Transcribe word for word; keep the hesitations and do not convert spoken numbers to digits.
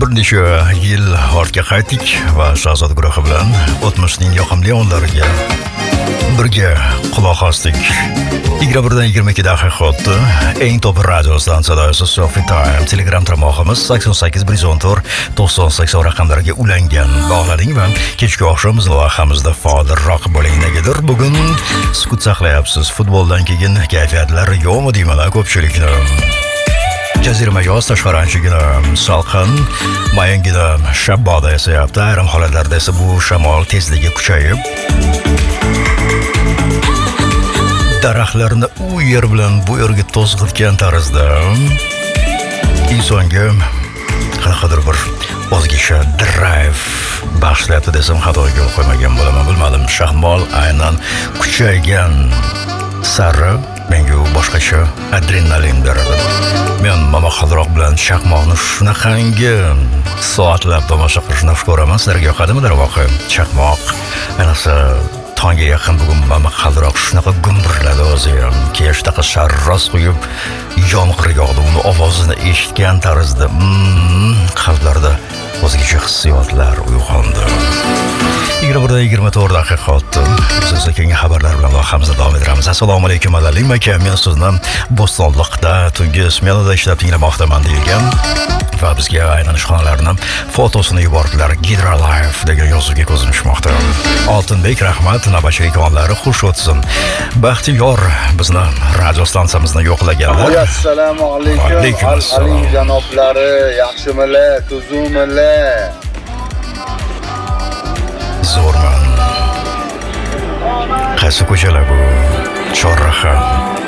bir necha yil ortga qaytdik va Shahzod guruhi bilan o'tmishning yoqimli onlariga birga quloq osdik. yigirma birdan yigirma ikki daqiqa eng top radio stansiyasi Sofi Time Telegram tarmog'imiz sakson sakkiz bir yuz o'n to'rt to'qson sakson raqamlariga ulangan. Bog'laning va kechki oqshom loyihamizda faolroq bo'ling. Negadir bugun sukut saqlayapsiz. Futboldan keyin kayfiyatlar yo'qmi deyman ko'pchilikni. Jazirama yoz tashqari anchagina salqin, mayingina shabboda esayapti. Ayrim holatlarda esa bu shamol tezligi kuchayib daraxtlarni u yer bilan bu yerga to'zg'itgan tarzda insonga qanaqadir bir o'zgacha drive bag'ishlayapti desam xato yo'l qo'ymagan bo'laman. Bilmadim, shamol aynan kuchaygan sari menga boshqacha adrenalin beradi. Men mama xalroq bilan chaqmoqni shunaqangi soatlab tomosha qilishni xush ko'raman. Sizlarga yoqadimi darvoqe? Chaqmoq ayniqsa tongga yaqin bugun mama xalroq shunaqa gumburladi o'zi ham. Keyin shunaqa sharros quyib yomg'ir yog'di. Uni ovozini eshitgan tarzda mm, qalblarda o'zgacha hissiyotlar uyg'ondi. yigirma birdan yigirma to'rt daqiqa o'tdi. Siz keyingi xabarlar bilan loyihamizda davom etamiz. Assalomu alaykum Alim aka, men sizni Bo'stonliqda tungi smenada ishlab tinglamoqdaman deyilgan va bizga aynan ishxonalarni fotosini yubordilar. Hidrolife degan yozuvga ko'zim tushmoqda. Oltinbek, rahmat, navbatchilik onlari xush o'tsin. Baxtiyor bizni radio stansiyamizni yo'qlaganlar. Assalomu alaykum. Alaykum assalom. Aling janoblari, yaxshimilar, tuzumilar? Zo'rman. Qaysi ko'chalar bu? Chorraha.